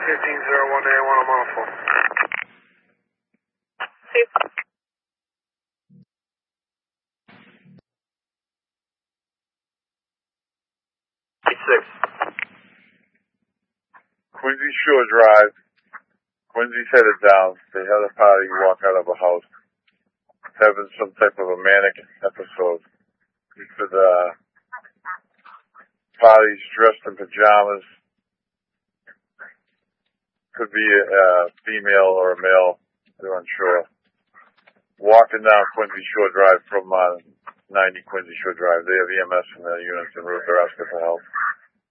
1501A1, I'm on a phone. 86. Quincy Shore Drive. Quincy's headed down. They had a party walk out of a house, having some type of a manic episode. He said, parties dressed in pajamas. Could be a female or a male. They're unsure. Walking down Quincy Shore Drive from 90 Quincy Shore Drive. They have EMS in their units en route. They're asking for help.